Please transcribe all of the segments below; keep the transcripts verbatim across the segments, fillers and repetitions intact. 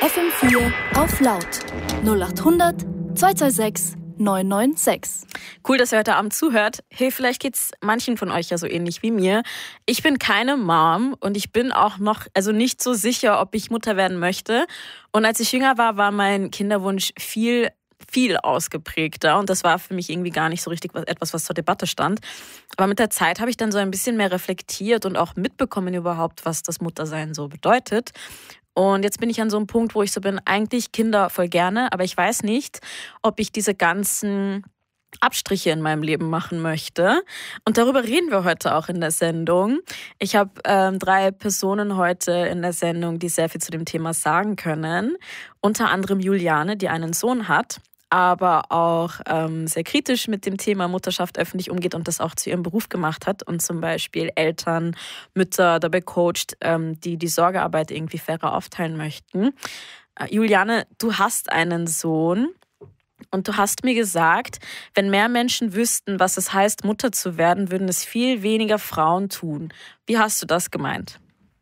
F M vier auf laut null acht hundert zwei zwei sechs neun neun sechs. Cool, dass ihr heute Abend zuhört. Hey, vielleicht geht's manchen von euch ja so ähnlich wie mir. Ich bin keine Mom und ich bin auch noch also nicht so sicher, ob ich Mutter werden möchte. Und als ich jünger war, war mein Kinderwunsch viel viel ausgeprägter und das war für mich irgendwie gar nicht so richtig etwas, was zur Debatte stand. Aber mit der Zeit habe ich dann so ein bisschen mehr reflektiert und auch mitbekommen überhaupt, was das Muttersein so bedeutet. Und jetzt bin ich an so einem Punkt, wo ich so bin, eigentlich Kinder voll gerne, aber ich weiß nicht, ob ich diese ganzen Abstriche in meinem Leben machen möchte. Und darüber reden wir heute auch in der Sendung. Ich habe ähm, drei Personen heute in der Sendung, die sehr viel zu dem Thema sagen können. Unter anderem Juliane, die einen Sohn hat, aber auch ähm, sehr kritisch mit dem Thema Mutterschaft öffentlich umgeht und das auch zu ihrem Beruf gemacht hat und zum Beispiel Eltern, Mütter dabei coacht, ähm, die die Sorgearbeit irgendwie fairer aufteilen möchten. Äh, Juliane, du hast einen Sohn und du hast mir gesagt, wenn mehr Menschen wüssten, was es heißt, Mutter zu werden, würden es viel weniger Frauen tun. Wie hast du das gemeint?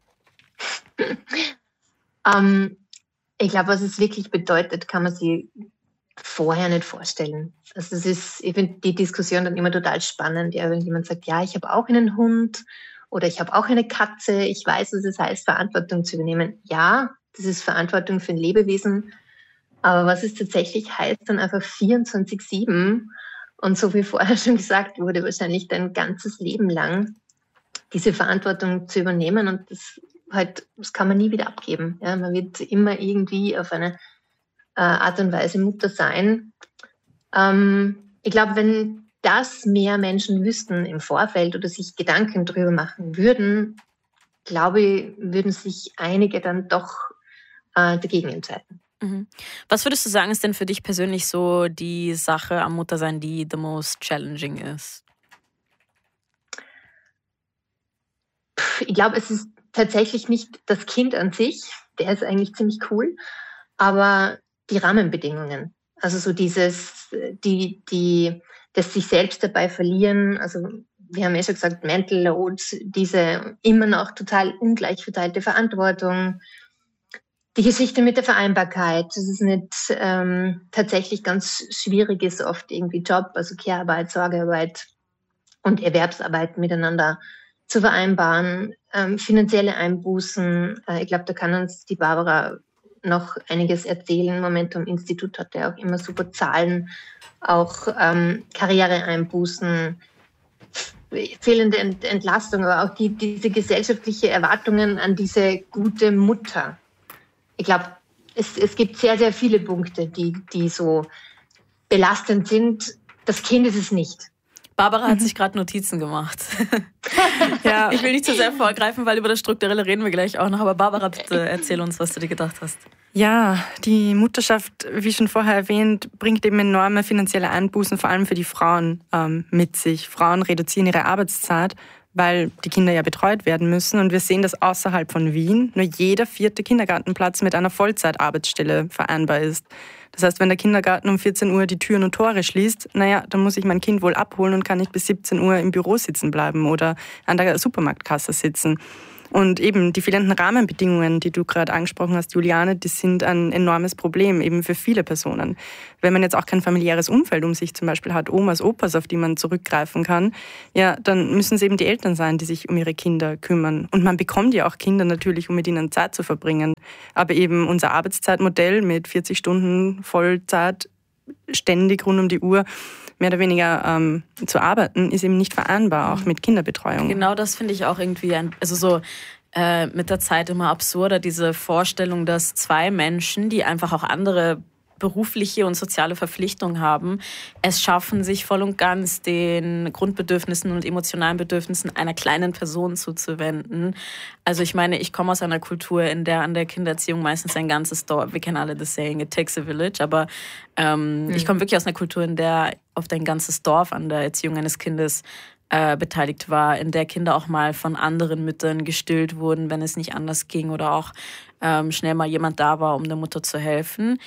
ähm, ich glaube, was es wirklich bedeutet, kann man sich vorher nicht vorstellen. Also es ist, ich finde die Diskussion dann immer total spannend, ja, wenn jemand sagt, ja, ich habe auch einen Hund oder ich habe auch eine Katze, ich weiß, was es heißt, Verantwortung zu übernehmen. Ja, das ist Verantwortung für ein Lebewesen, aber was es tatsächlich heißt, dann einfach vierundzwanzig sieben und so wie vorher schon gesagt wurde, wahrscheinlich dein ganzes Leben lang diese Verantwortung zu übernehmen und das halt, das kann man nie wieder abgeben. Ja, man wird immer irgendwie auf eine Art und Weise Mutter sein. Ähm, ich glaube, wenn das mehr Menschen wüssten im Vorfeld oder sich Gedanken darüber machen würden, glaube ich, würden sich einige dann doch äh, dagegen entscheiden. Mhm. Was würdest du sagen, ist denn für dich persönlich so die Sache am Muttersein, die the most challenging ist? Ich glaube, es ist tatsächlich nicht das Kind an sich, der ist eigentlich ziemlich cool, aber die Rahmenbedingungen, also so dieses, die, die, das sich selbst dabei verlieren, also wir haben ja schon gesagt, Mental Load, diese immer noch total ungleich verteilte Verantwortung, die Geschichte mit der Vereinbarkeit, das ist nicht ähm, tatsächlich ganz schwierig ist, oft irgendwie Job, also Care-Arbeit, Sorgearbeit und Erwerbsarbeit miteinander zu vereinbaren, ähm, finanzielle Einbußen, äh, ich glaube, da kann uns die Barbara noch einiges erzählen. Momentum Institut hat ja auch immer super Zahlen, auch ähm, Karriereeinbußen, fehlende Ent- Entlastung, aber auch die, diese gesellschaftliche Erwartungen an diese gute Mutter. Ich glaube, es, es gibt sehr, sehr viele Punkte, die, die so belastend sind. Das Kind ist es nicht. Barbara hat sich gerade Notizen gemacht. Ja, ich will nicht zu sehr vorgreifen, weil über das Strukturelle reden wir gleich auch noch. Aber Barbara, bitte erzähl uns, was du dir gedacht hast. Ja, die Mutterschaft, wie schon vorher erwähnt, bringt eben enorme finanzielle Einbußen, vor allem für die Frauen ähm, mit sich. Frauen reduzieren ihre Arbeitszeit, weil die Kinder ja betreut werden müssen. Und wir sehen das außerhalb von Wien. Nur jeder vierte Kindergartenplatz mit einer Vollzeitarbeitsstelle vereinbar ist. Das heißt, wenn der Kindergarten um vierzehn Uhr die Türen und Tore schließt, naja, dann muss ich mein Kind wohl abholen und kann nicht bis siebzehn Uhr im Büro sitzen bleiben oder an der Supermarktkasse sitzen. Und eben die fehlenden Rahmenbedingungen, die du gerade angesprochen hast, Juliane, die sind ein enormes Problem eben für viele Personen. Wenn man jetzt auch kein familiäres Umfeld um sich zum Beispiel hat, Omas, Opas, auf die man zurückgreifen kann, ja, dann müssen es eben die Eltern sein, die sich um ihre Kinder kümmern. Und man bekommt ja auch Kinder natürlich, um mit ihnen Zeit zu verbringen. Aber eben unser Arbeitszeitmodell mit vierzig Stunden Vollzeit, ständig rund um die Uhr, mehr oder weniger ähm, zu arbeiten, ist eben nicht vereinbar, auch mit Kinderbetreuung. Genau das finde ich auch irgendwie, ein, also so äh, mit der Zeit immer absurder, diese Vorstellung, dass zwei Menschen, die einfach auch andere berufliche und soziale Verpflichtungen haben, es schaffen, sich voll und ganz den Grundbedürfnissen und emotionalen Bedürfnissen einer kleinen Person zuzuwenden. Also ich meine, ich komme aus einer Kultur, in der an der Kindererziehung meistens ein ganzes Dorf, wir kennen alle das Saying, it takes a village, aber ähm, mhm. ich komme wirklich aus einer Kultur, in der oft ein ganzes Dorf an der Erziehung eines Kindes äh, beteiligt war, in der Kinder auch mal von anderen Müttern gestillt wurden, wenn es nicht anders ging oder auch ähm, schnell mal jemand da war, um der Mutter zu helfen.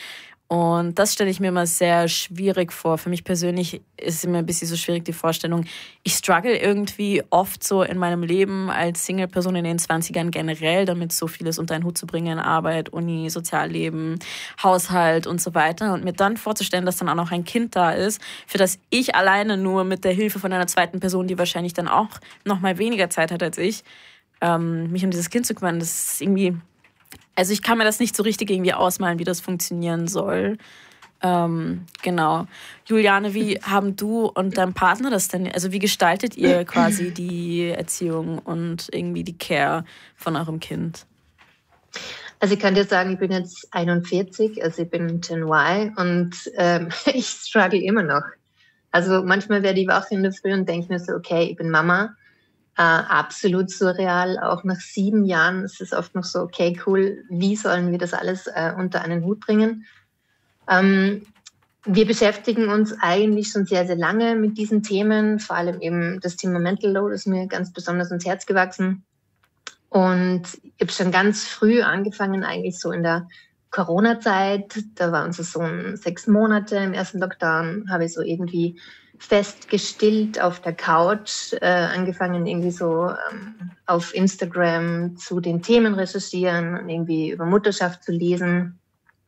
Und das stelle ich mir immer sehr schwierig vor. Für mich persönlich ist es immer ein bisschen so schwierig, die Vorstellung. Ich struggle irgendwie oft so in meinem Leben als Single-Person in den zwanzigern generell, damit so vieles unter einen Hut zu bringen. Arbeit, Uni, Sozialleben, Haushalt und so weiter. Und mir dann vorzustellen, dass dann auch noch ein Kind da ist, für das ich alleine nur mit der Hilfe von einer zweiten Person, die wahrscheinlich dann auch noch mal weniger Zeit hat als ich, ähm, mich um dieses Kind zu kümmern, das ist irgendwie... Also ich kann mir das nicht so richtig irgendwie ausmalen, wie das funktionieren soll. Ähm, genau. Juliane, wie haben du und dein Partner das denn, also wie gestaltet ihr quasi die Erziehung und irgendwie die Care von eurem Kind? Also ich kann dir sagen, ich bin jetzt einundvierzig, also ich bin Gen Y und ähm, ich struggle immer noch. Also manchmal werde ich wach in der Früh und denke mir so, okay, ich bin Mama. Äh, absolut surreal. Auch nach sieben Jahren ist es oft noch so, okay, cool, wie sollen wir das alles äh, unter einen Hut bringen? Ähm, wir beschäftigen uns eigentlich schon sehr, sehr lange mit diesen Themen. Vor allem eben das Thema Mental Load ist mir ganz besonders ins Herz gewachsen. Und ich habe schon ganz früh angefangen, eigentlich so in der Corona-Zeit. Da war unser Sohn sechs Monate. Im ersten Lockdown habe ich so irgendwie festgestillt auf der Couch, äh, angefangen irgendwie so ähm, auf Instagram zu den Themen recherchieren und irgendwie über Mutterschaft zu lesen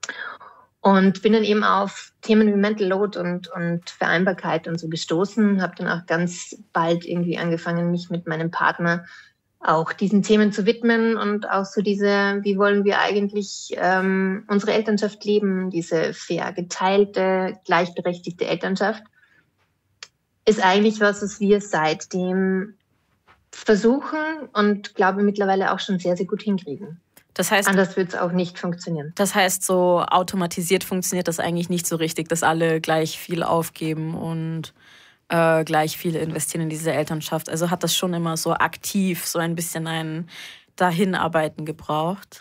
und bin dann eben auf Themen wie Mental Load und, und Vereinbarkeit und so gestoßen, habe dann auch ganz bald irgendwie angefangen, mich mit meinem Partner auch diesen Themen zu widmen und auch so diese, wie wollen wir eigentlich ähm, unsere Elternschaft leben, diese fair geteilte, gleichberechtigte Elternschaft. Ist eigentlich was, was wir seitdem versuchen und glaube mittlerweile auch schon sehr, sehr gut hinkriegen. Das heißt, anders wird es auch nicht funktionieren. Das heißt, so automatisiert funktioniert das eigentlich nicht so richtig, dass alle gleich viel aufgeben und äh, gleich viel investieren in diese Elternschaft. Also hat das schon immer so aktiv so ein bisschen ein Dahinarbeiten gebraucht?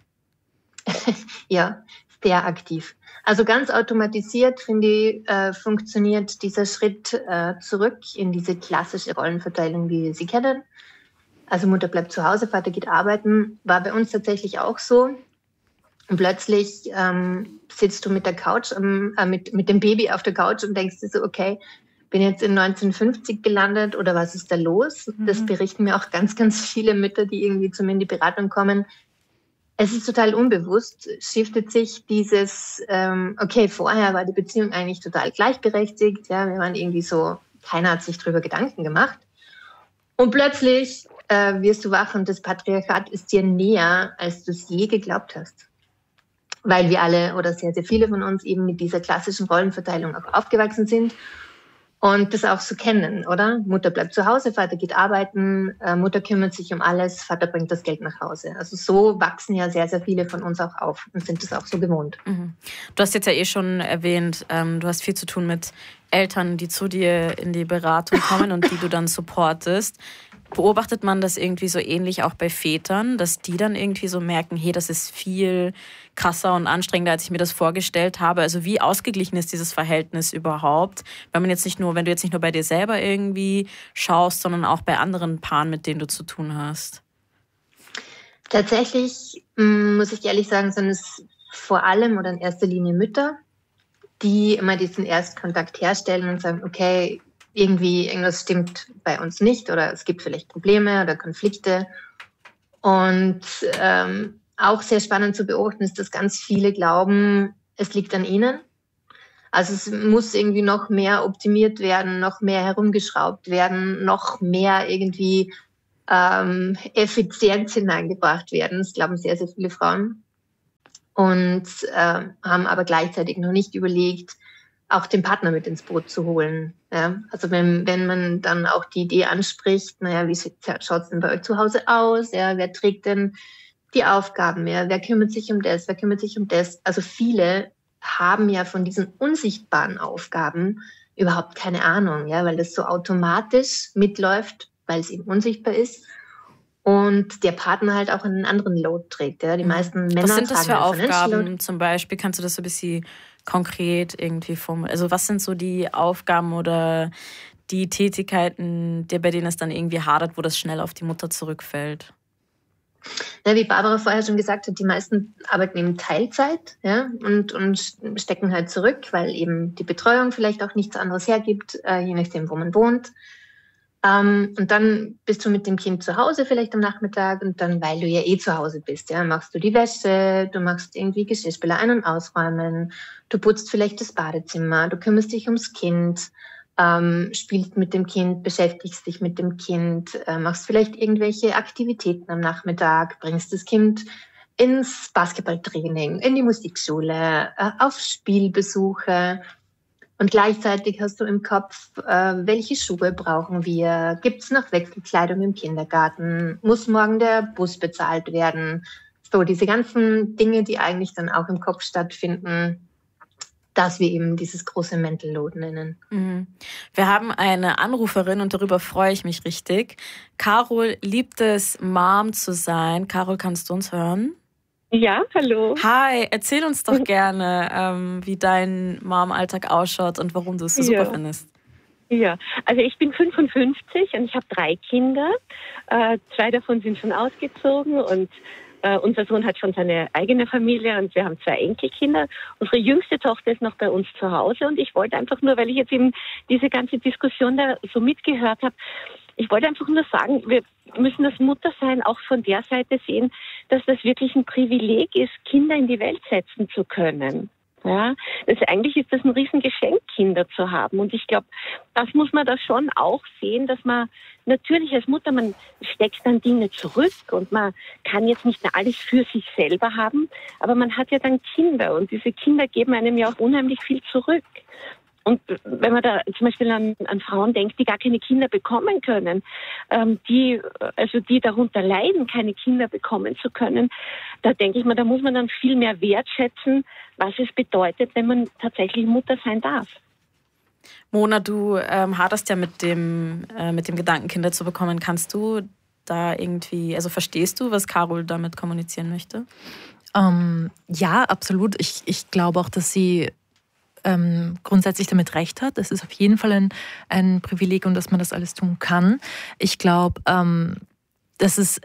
Ja, sehr aktiv. Also ganz automatisiert, finde ich, äh, funktioniert dieser Schritt äh, zurück in diese klassische Rollenverteilung, wie wir sie kennen. Also Mutter bleibt zu Hause, Vater geht arbeiten, war bei uns tatsächlich auch so. Und plötzlich ähm, sitzt du mit der Couch, ähm, äh, mit, mit dem Baby auf der Couch und denkst dir so, okay, bin jetzt in neunzehnhundertfünfzig gelandet oder was ist da los? Mhm. Das berichten mir auch ganz, ganz viele Mütter, die irgendwie zu mir in die Beratung kommen. Es ist total unbewusst, shiftet sich dieses, ähm, okay, vorher war die Beziehung eigentlich total gleichberechtigt, ja, wir waren irgendwie so, keiner hat sich drüber Gedanken gemacht. Und plötzlich äh, wirst du wach und das Patriarchat ist dir näher, als du es je geglaubt hast. Weil wir alle oder sehr, sehr viele von uns eben mit dieser klassischen Rollenverteilung auch aufgewachsen sind. Und das auch so kennen, oder? Mutter bleibt zu Hause, Vater geht arbeiten, äh, Mutter kümmert sich um alles, Vater bringt das Geld nach Hause. Also so wachsen ja sehr, sehr viele von uns auch auf und sind das auch so gewohnt. Mhm. Du hast jetzt ja eh schon erwähnt, ähm, du hast viel zu tun mit Eltern, die zu dir in die Beratung kommen und die du dann supportest. Beobachtet man das irgendwie so ähnlich auch bei Vätern, dass die dann irgendwie so merken, hey, das ist viel krasser und anstrengender, als ich mir das vorgestellt habe? Also wie ausgeglichen ist dieses Verhältnis überhaupt? Wenn man jetzt nicht nur, wenn du jetzt nicht nur bei dir selber irgendwie schaust, sondern auch bei anderen Paaren, mit denen du zu tun hast. Tatsächlich muss ich ehrlich sagen, sind es vor allem oder in erster Linie Mütter, die immer diesen Erstkontakt herstellen und sagen, okay, irgendwie irgendwas stimmt bei uns nicht oder es gibt vielleicht Probleme oder Konflikte. Und ähm, auch sehr spannend zu beobachten ist, dass ganz viele glauben, es liegt an ihnen. Also es muss irgendwie noch mehr optimiert werden, noch mehr herumgeschraubt werden, noch mehr irgendwie ähm, Effizienz hineingebracht werden. Das glauben sehr, sehr viele Frauen. Und äh, haben aber gleichzeitig noch nicht überlegt, auch den Partner mit ins Boot zu holen. Ja? Also wenn, wenn man dann auch die Idee anspricht, naja, wie schaut es denn bei euch zu Hause aus? Ja, wer trägt denn die Aufgaben? Ja? Wer kümmert sich um das? Wer kümmert sich um das? Also viele haben ja von diesen unsichtbaren Aufgaben überhaupt keine Ahnung, ja, weil das so automatisch mitläuft, weil es eben unsichtbar ist. Und der Partner halt auch einen anderen Load trägt. Ja? Die meisten Männer was sind das für Aufgaben Load. Zum Beispiel? Kannst du das so ein bisschen konkret irgendwie formulieren? Also was sind so die Aufgaben oder die Tätigkeiten, die, bei denen es dann irgendwie hadert, wo das schnell auf die Mutter zurückfällt? Ja, wie Barbara vorher schon gesagt hat, die meisten arbeiten eben Teilzeit, ja, und, und stecken halt zurück, weil eben die Betreuung vielleicht auch nichts anderes hergibt, äh, je nachdem, wo man wohnt. Ähm, und dann bist du mit dem Kind zu Hause vielleicht am Nachmittag und dann, weil du ja eh zu Hause bist, ja, machst du die Wäsche, du machst irgendwie Geschirrspüler ein- und ausräumen, du putzt vielleicht das Badezimmer, du kümmerst dich ums Kind, ähm, spielst mit dem Kind, beschäftigst dich mit dem Kind, äh, machst vielleicht irgendwelche Aktivitäten am Nachmittag, bringst das Kind ins Basketballtraining, in die Musikschule, äh, auf Spielbesuche. Und gleichzeitig hast du im Kopf, äh, welche Schuhe brauchen wir? Gibt es noch Wechselkleidung im Kindergarten? Muss morgen der Bus bezahlt werden? So, diese ganzen Dinge, die eigentlich dann auch im Kopf stattfinden, dass wir eben dieses große Mental Load nennen. Mhm. Wir haben eine Anruferin und darüber freue ich mich richtig. Carol liebt es, Mom zu sein. Carol, kannst du uns hören? Ja, hallo. Hi, erzähl uns doch gerne, ähm, wie dein Mom-Alltag ausschaut und warum du es so ja. super findest. Ja, also ich bin fünfundfünfzig und ich habe drei Kinder. Äh, zwei davon sind schon ausgezogen und äh, unser Sohn hat schon seine eigene Familie und wir haben zwei Enkelkinder. Unsere jüngste Tochter ist noch bei uns zu Hause und ich wollte einfach nur, weil ich jetzt eben diese ganze Diskussion da so mitgehört habe, ich wollte einfach nur sagen, wir müssen das Muttersein auch von der Seite sehen, dass das wirklich ein Privileg ist, Kinder in die Welt setzen zu können. Ja, das, eigentlich ist das ein Riesengeschenk, Kinder zu haben. Und ich glaube, das muss man da schon auch sehen, dass man natürlich als Mutter, man steckt dann Dinge zurück und man kann jetzt nicht mehr alles für sich selber haben, aber man hat ja dann Kinder und diese Kinder geben einem ja auch unheimlich viel zurück. Und wenn man da zum Beispiel an, an Frauen denkt, die gar keine Kinder bekommen können, ähm, die, also die darunter leiden, keine Kinder bekommen zu können, da denke ich mal, da muss man dann viel mehr wertschätzen, was es bedeutet, wenn man tatsächlich Mutter sein darf. Mona, du ähm, haderst ja mit dem, äh, mit dem Gedanken, Kinder zu bekommen. Kannst du da irgendwie, also verstehst du, was Carol damit kommunizieren möchte? Ähm, ja, absolut. Ich, ich glaube auch, dass sie ähm, grundsätzlich damit recht hat. Es ist auf jeden Fall ein, ein Privileg und dass man das alles tun kann. Ich glaube, ähm, dass es,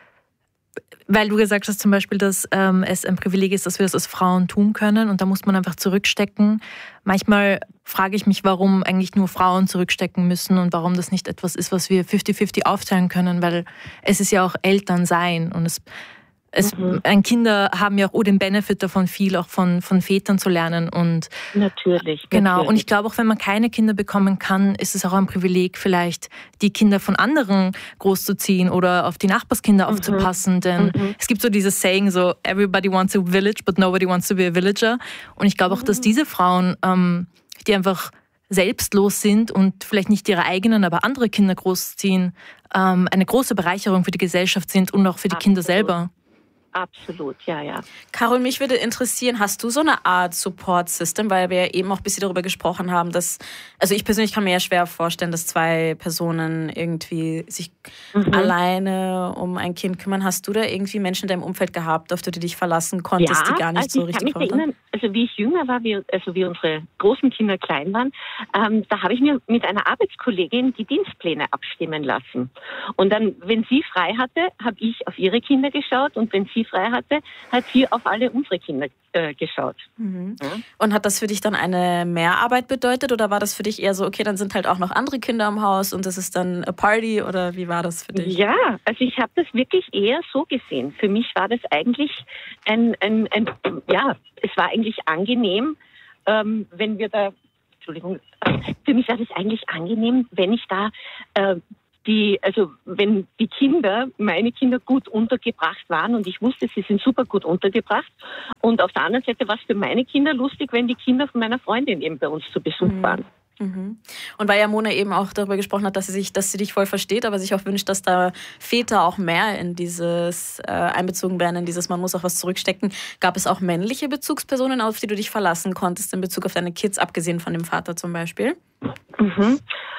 weil du gesagt hast zum Beispiel, dass ähm, es ein Privileg ist, dass wir das als Frauen tun können und da muss man einfach zurückstecken. Manchmal frage ich mich, warum eigentlich nur Frauen zurückstecken müssen und warum das nicht etwas ist, was wir fifty fifty aufteilen können, weil es ist ja auch Elternsein und es Es, mhm. Kinder haben ja auch den Benefit davon, viel auch von, von Vätern zu lernen. Und natürlich. Genau. Natürlich. Und ich glaube, auch wenn man keine Kinder bekommen kann, ist es auch ein Privileg, vielleicht die Kinder von anderen großzuziehen oder auf die Nachbarskinder mhm. aufzupassen. Denn mhm. es gibt so dieses Saying, so everybody wants a village, but nobody wants to be a villager. Und ich glaube auch, dass diese Frauen, ähm, die einfach selbstlos sind und vielleicht nicht ihre eigenen, aber andere Kinder großziehen, ähm, eine große Bereicherung für die Gesellschaft sind und auch für die Absolut. Kinder selber. Absolut, ja, ja. Carol, mich würde interessieren, hast du so eine Art Support-System, weil wir ja eben auch ein bisschen darüber gesprochen haben, dass, also ich persönlich kann mir ja schwer vorstellen, dass zwei Personen irgendwie sich mhm. alleine um ein Kind kümmern. Hast du da irgendwie Menschen in deinem Umfeld gehabt, auf die du dich verlassen konntest, ja, die gar nicht also so richtig ich kann mich erinnern, also wie ich jünger war, wie, also wie unsere großen Kinder klein waren, ähm, da habe ich mir mit einer Arbeitskollegin die Dienstpläne abstimmen lassen. Und dann, wenn sie frei hatte, habe ich auf ihre Kinder geschaut und wenn sie frei hatte, hat sie auf alle unsere Kinder äh, geschaut. Mhm. Ja. Und hat das für dich dann eine Mehrarbeit bedeutet oder war das für dich eher so, okay, dann sind halt auch noch andere Kinder im Haus und das ist dann a Party oder wie war das für dich? Ja, also ich habe das wirklich eher so gesehen. Für mich war das eigentlich ein, ein, ein ja, es war eigentlich angenehm, ähm, wenn wir da, Entschuldigung, für mich war das eigentlich angenehm, wenn ich da äh, Die, also wenn die Kinder, meine Kinder gut untergebracht waren und ich wusste, sie sind super gut untergebracht. Und auf der anderen Seite war es für meine Kinder lustig, wenn die Kinder von meiner Freundin eben bei uns zu Besuch mhm. waren. Mhm. Und weil ja Mona eben auch darüber gesprochen hat, dass sie sich, dass sie dich voll versteht, aber sich auch wünscht, dass da Väter auch mehr in dieses äh, einbezogen werden, in dieses, man muss auch was zurückstecken. Gab es auch männliche Bezugspersonen, auf die du dich verlassen konntest in Bezug auf deine Kids, abgesehen von dem Vater zum Beispiel? Mhm.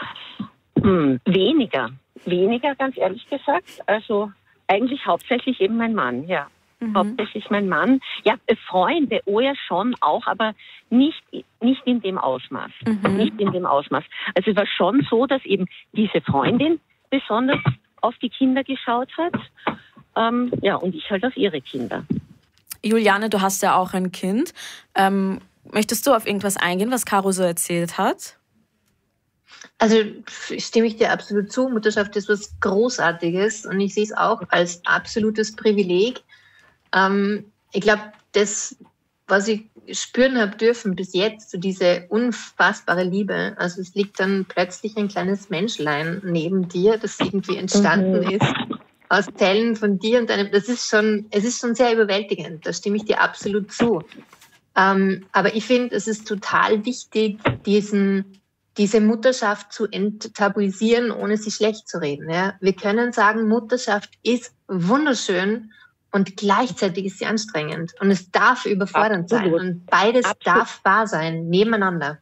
Hm, weniger. Weniger, ganz ehrlich gesagt. Also eigentlich hauptsächlich eben mein Mann, ja. Mhm. Hauptsächlich mein Mann. Ja, Freunde, oh ja schon auch, aber nicht, nicht in dem Ausmaß. Mhm. Nicht in dem Ausmaß. Also es war schon so, dass eben diese Freundin besonders auf die Kinder geschaut hat. Ähm, ja, und ich halt auf ihre Kinder. Juliane, du hast ja auch ein Kind. Ähm, möchtest du auf irgendwas eingehen, was Caro so erzählt hat? Also stimme ich dir absolut zu. Mutterschaft ist was Großartiges und ich sehe es auch als absolutes Privileg. Ähm, ich glaube, das, was ich spüren habe dürfen bis jetzt, so diese unfassbare Liebe. Also es liegt dann plötzlich ein kleines Menschlein neben dir, das irgendwie entstanden mhm. ist aus Zellen von dir und deinem. Das ist schon, es ist schon sehr überwältigend. Da stimme ich dir absolut zu. Ähm, aber ich finde, es ist total wichtig, diesen diese Mutterschaft zu enttabuisieren, ohne sie schlecht zu reden. Ja? Wir können sagen, Mutterschaft ist wunderschön und gleichzeitig ist sie anstrengend. Und es darf überfordernd Absolut. sein. Und beides Absolut. darf wahr sein, nebeneinander.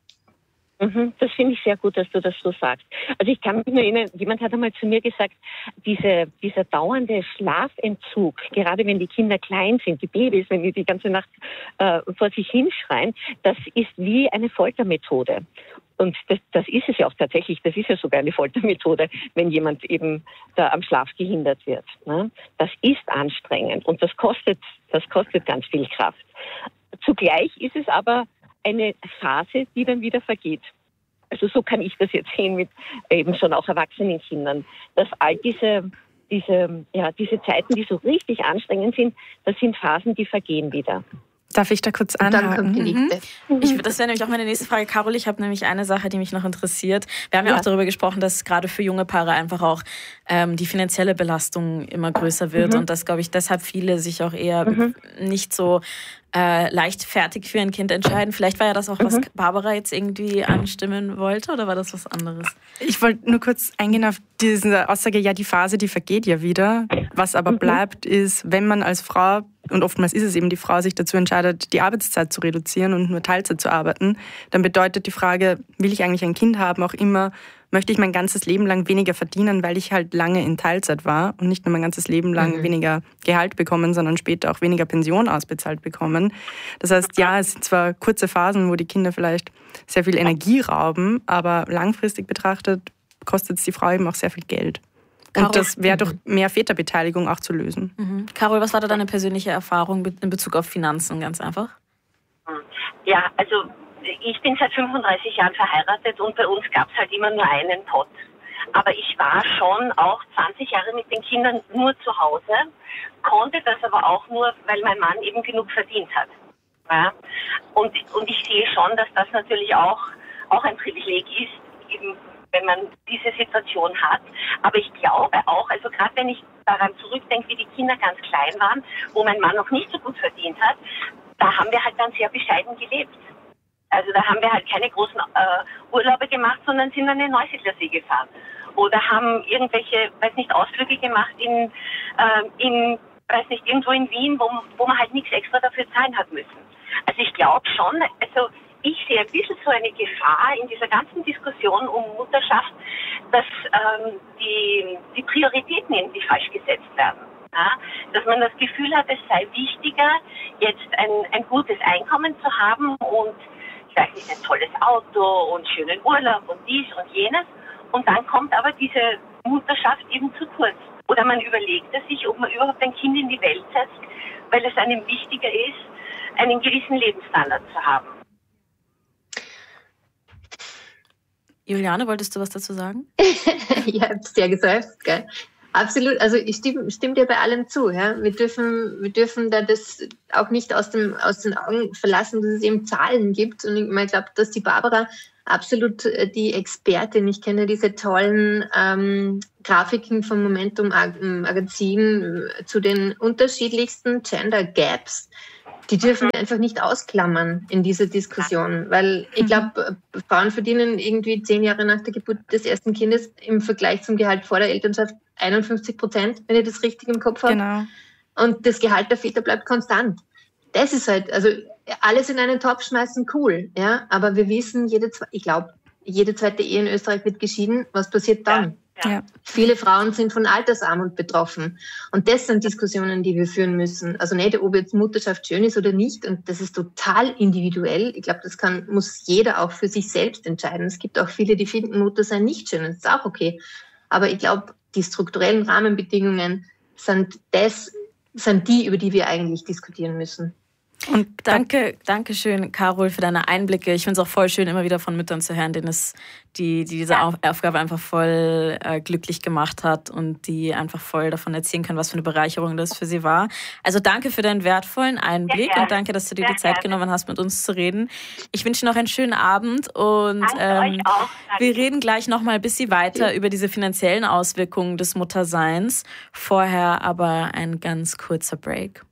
Mhm, das finde ich sehr gut, dass du das so sagst. Also ich kann mich nur erinnern, jemand hat einmal zu mir gesagt, diese, dieser dauernde Schlafentzug, gerade wenn die Kinder klein sind, die Babys, wenn die die ganze Nacht äh, vor sich hinschreien, das ist wie eine Foltermethode. Und das, das ist es ja auch tatsächlich, das ist ja sogar eine Foltermethode, wenn jemand eben da am Schlaf gehindert wird. Ne? Das ist anstrengend und das kostet, das kostet ganz viel Kraft. Zugleich ist es aber eine Phase, die dann wieder vergeht. Also so kann ich das jetzt sehen mit eben schon auch erwachsenen Kindern, dass all diese, diese, ja, diese Zeiten, die so richtig anstrengend sind, das sind Phasen, die vergehen wieder. Darf ich da kurz anhaken? Mhm. Ich, das wäre nämlich auch meine nächste Frage. Carol, ich habe nämlich eine Sache, die mich noch interessiert. Wir haben ja, ja auch darüber gesprochen, dass gerade für junge Paare einfach auch ähm, die finanzielle Belastung immer größer wird mhm. und dass, glaube ich, deshalb viele sich auch eher mhm. nicht so äh, leichtfertig für ein Kind entscheiden. Vielleicht war ja das auch, was mhm. Barbara jetzt irgendwie anstimmen wollte, oder war das was anderes? Ich wollte nur kurz eingehen auf diese Aussage, ja, die Phase, die vergeht ja wieder. Was aber mhm. bleibt, ist, wenn man als Frau, und oftmals ist es eben die Frau, sich dazu entscheidet, die Arbeitszeit zu reduzieren und nur Teilzeit zu arbeiten, dann bedeutet die Frage, will ich eigentlich ein Kind haben, auch immer, möchte ich mein ganzes Leben lang weniger verdienen, weil ich halt lange in Teilzeit war und nicht nur mein ganzes Leben lang mhm. weniger Gehalt bekommen, sondern später auch weniger Pension ausbezahlt bekommen. Das heißt, ja, es sind zwar kurze Phasen, wo die Kinder vielleicht sehr viel Energie rauben, aber langfristig betrachtet kostet es die Frau eben auch sehr viel Geld. Und Carol, das wäre durch mehr Väterbeteiligung auch zu lösen. Mhm. Carol, was war da deine persönliche Erfahrung in Bezug auf Finanzen, ganz einfach? Ja, also ich bin seit fünfunddreißig Jahren verheiratet und bei uns gab es halt immer nur einen Pot. Aber ich war schon auch zwanzig Jahre mit den Kindern nur zu Hause, konnte das aber auch nur, weil mein Mann eben genug verdient hat. Ja? Und, und ich sehe schon, dass das natürlich auch, auch ein Privileg ist, eben wenn man diese Situation hat. Aber ich glaube auch, also gerade wenn ich daran zurückdenke, wie die Kinder ganz klein waren, wo mein Mann noch nicht so gut verdient hat, da haben wir halt dann sehr bescheiden gelebt. Also da haben wir halt keine großen äh, Urlaube gemacht, sondern sind an den Neusiedlersee gefahren. Oder haben irgendwelche, weiß nicht, Ausflüge gemacht in, äh, in weiß nicht, irgendwo in Wien, wo, wo man halt nichts extra dafür zahlen hat müssen. Also ich glaube schon, also ich sehe ein bisschen so eine Gefahr in dieser ganzen Diskussion um Mutterschaft, dass ähm, die, die Prioritäten irgendwie falsch gesetzt werden. Ja? Dass man das Gefühl hat, es sei wichtiger, jetzt ein, ein gutes Einkommen zu haben und ich weiß nicht, ein tolles Auto und schönen Urlaub und dies und jenes. Und dann kommt aber diese Mutterschaft eben zu kurz. Oder man überlegt es sich, ob man überhaupt ein Kind in die Welt setzt, weil es einem wichtiger ist, einen gewissen Lebensstandard zu haben. Juliane, wolltest du was dazu sagen? Ich habe sehr geseufzt, gell? Absolut, also ich stimme, stimme dir bei allem zu. Ja? Wir dürfen, wir dürfen da das auch nicht aus, dem, aus den Augen verlassen, dass es eben Zahlen gibt. Und ich glaube, dass die Barbara absolut die Expertin, ich kenne diese tollen ähm, Grafiken vom Momentum Magazin zu den unterschiedlichsten Gender Gaps. Die dürfen wir einfach nicht ausklammern in dieser Diskussion, weil ich glaube, Frauen verdienen irgendwie zehn Jahre nach der Geburt des ersten Kindes im Vergleich zum Gehalt vor der Elternschaft einundfünfzig Prozent, wenn ich das richtig im Kopf habe. Genau. Und das Gehalt der Väter bleibt konstant. Das ist halt, also alles in einen Topf schmeißen, cool, ja, aber wir wissen, jede, ich glaube, jede zweite Ehe in Österreich wird geschieden. Was passiert dann? Ja. Ja. Viele Frauen sind von Altersarmut betroffen. Und das sind Diskussionen, die wir führen müssen. Also nicht, ob jetzt Mutterschaft schön ist oder nicht. Und das ist total individuell. Ich glaube, das kann, muss jeder auch für sich selbst entscheiden. Es gibt auch viele, die finden Muttersein nicht schön. Das ist auch okay. Aber ich glaube, die strukturellen Rahmenbedingungen sind das, sind die, über die wir eigentlich diskutieren müssen. Und danke, danke schön, Carol, für deine Einblicke. Ich finde es auch voll schön, immer wieder von Müttern zu hören, denen es die, die diese ja. Aufgabe einfach voll äh, glücklich gemacht hat und die einfach voll davon erzählen können, was für eine Bereicherung das für sie war. Also danke für deinen wertvollen Einblick ja, und danke, dass du dir die Zeit genommen hast, mit uns zu reden. Ich wünsche noch einen schönen Abend und ähm, wir reden gleich noch mal ein bisschen weiter über diese finanziellen Auswirkungen des Mutterseins. Vorher aber ein ganz kurzer Break.